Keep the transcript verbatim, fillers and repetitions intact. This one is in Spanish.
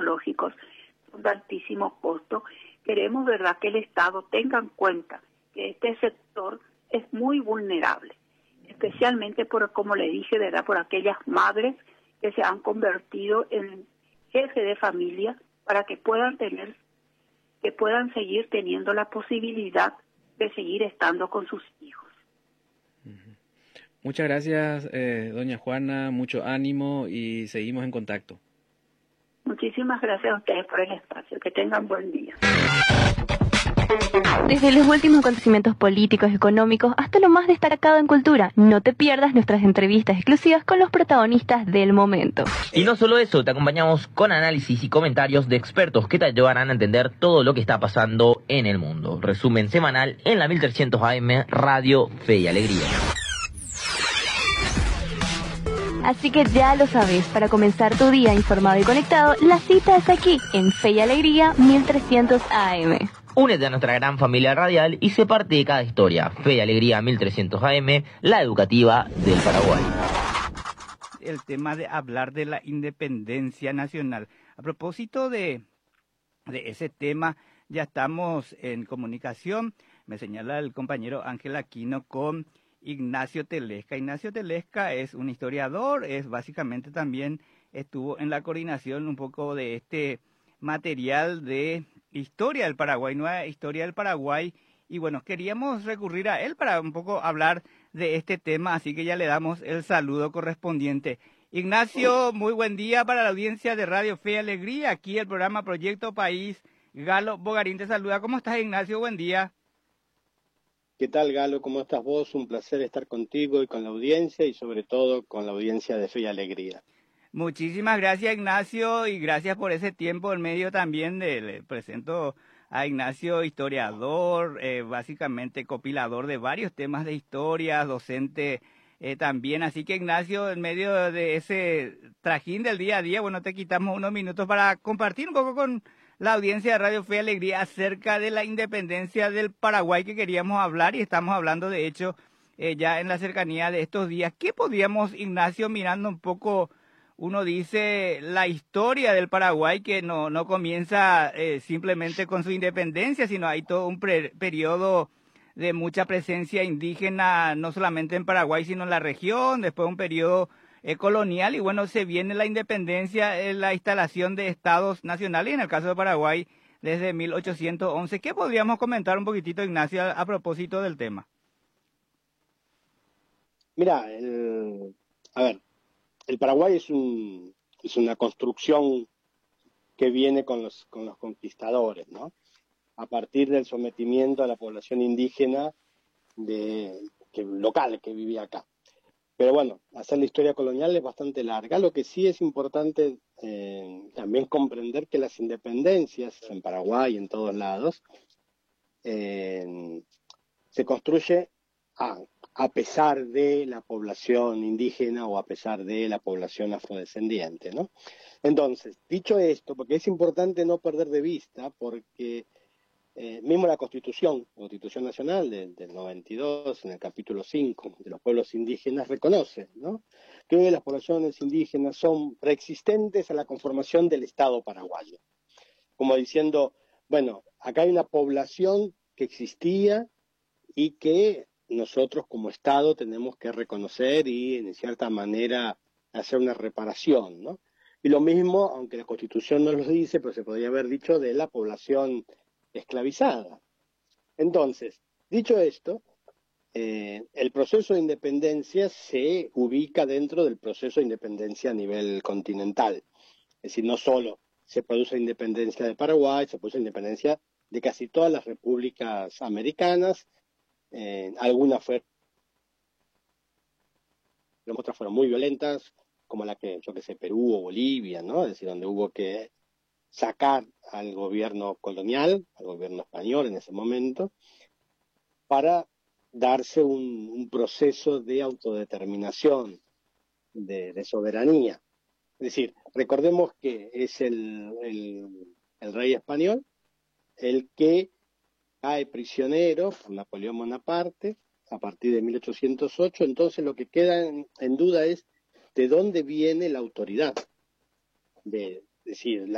biológicos son de altísimo costo. Queremos, ¿verdad?, que el Estado tenga en cuenta que este sector es muy vulnerable, especialmente por, como le dije, ¿verdad?, por aquellas madres que se han convertido en jefe de familia para que puedan tener, que puedan seguir teniendo la posibilidad de seguir estando con sus hijos. Muchas gracias, eh, doña Juana, mucho ánimo y seguimos en contacto. Muchísimas gracias a ustedes por el espacio. Que tengan buen día. Desde los últimos acontecimientos políticos, económicos, hasta lo más destacado en cultura, no te pierdas nuestras entrevistas exclusivas con los protagonistas del momento. Y no solo eso, te acompañamos con análisis y comentarios de expertos que te ayudarán a entender todo lo que está pasando en el mundo. Resumen semanal en la mil trescientos A M, Radio Fe y Alegría. Así que ya lo sabes, para comenzar tu día informado y conectado, la cita es aquí, en Fe y Alegría mil trescientos A M. Únete a nuestra gran familia radial y sé parte de cada historia. Fe y Alegría mil trescientos A M, la educativa del Paraguay. El tema de hablar de la independencia nacional. A propósito de, de ese tema, ya estamos en comunicación. Me señala el compañero Ángel Aquino con Ignacio Telesca. Ignacio Telesca es un historiador, es básicamente también estuvo en la coordinación un poco de este material de historia del Paraguay, nueva historia del Paraguay, y bueno, queríamos recurrir a él para un poco hablar de este tema, así que ya le damos el saludo correspondiente. Ignacio, muy buen día para la audiencia de Radio Fe y Alegría, aquí el programa Proyecto País. Galo Bogarín te saluda. ¿Cómo estás, Ignacio? Buen día. ¿Qué tal, Galo? ¿Cómo estás vos? Un placer estar contigo y con la audiencia y sobre todo con la audiencia de Fe y Alegría. Muchísimas gracias, Ignacio, y gracias por ese tiempo en medio también de, le presento a Ignacio, historiador, eh, básicamente compilador de varios temas de historia, docente eh, también. Así que, Ignacio, en medio de ese trajín del día a día, bueno, te quitamos unos minutos para compartir un poco con la audiencia de Radio Fe y Alegría acerca de la independencia del Paraguay que queríamos hablar, y estamos hablando, de hecho, eh, ya en la cercanía de estos días. ¿Qué podríamos, Ignacio, mirando un poco? Uno dice la historia del Paraguay, que no, no comienza eh, simplemente con su independencia, sino hay todo un pre periodo de mucha presencia indígena, no solamente en Paraguay, sino en la región, después un periodo eh, colonial, y bueno, se viene la independencia, eh, la instalación de estados nacionales, y en el caso de Paraguay, desde mil ochocientos once. ¿Qué podríamos comentar un poquitito, Ignacio, a, a propósito del tema? Mira, el... a ver, el Paraguay es, un, es una construcción que viene con los, con los conquistadores, ¿no? A partir del sometimiento a la población indígena de, que, local que vivía acá. Pero bueno, hacer la historia colonial es bastante larga. Lo que sí es importante eh, también comprender que las independencias en Paraguay y en todos lados eh, se construye a a pesar de la población indígena o a pesar de la población afrodescendiente, ¿no? Entonces, dicho esto, porque es importante no perder de vista, porque eh, mismo la Constitución, la Constitución Nacional de, del noventa y dos, en el capítulo cinco de los pueblos indígenas, reconoce, ¿no?, que las poblaciones indígenas son preexistentes a la conformación del Estado paraguayo. Como diciendo, bueno, acá hay una población que existía y que nosotros como Estado tenemos que reconocer y en cierta manera hacer una reparación, ¿no? Y lo mismo, aunque la Constitución no lo dice, pero se podría haber dicho de la población esclavizada. Entonces, dicho esto, eh, el proceso de independencia se ubica dentro del proceso de independencia a nivel continental. Es decir, no solo se produce la independencia de Paraguay, se produce la independencia de casi todas las repúblicas americanas. Eh, algunas fueron, otras fueron muy violentas, como la que, yo que sé, Perú o Bolivia, ¿no? Es decir, donde hubo que sacar al gobierno colonial, al gobierno español en ese momento, para darse un, un proceso de autodeterminación, de, de soberanía. Es decir, recordemos que es el, el, el rey español el que cae prisionero por Napoleón Bonaparte a partir de mil ochocientos ocho, entonces lo que queda en, en duda es de dónde viene la autoridad. De, es decir, la